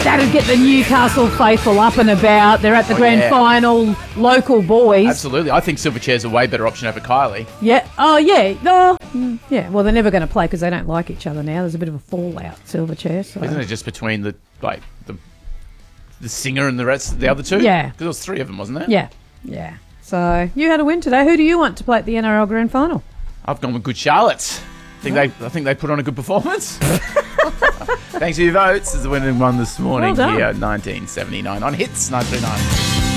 That'd get the Newcastle faithful up and about. They're at the grand final. Local boys. Absolutely. I think Silverchair's a way better option over Kylie. Yeah. Oh, yeah. Oh, yeah. Well, they're never going to play because they don't like each other now. There's a bit of a fallout, Silverchair. So. Isn't it just between the singer and the other two? Yeah. Because there was 3 of them, wasn't there? Yeah. Yeah. So you had a win today. Who do you want to play at the NRL Grand Final? I've gone with Good Charlotte. I think they put on a good performance. Thanks for your votes. There's a winning one this morning Well done. here, 1979 on Hits 939.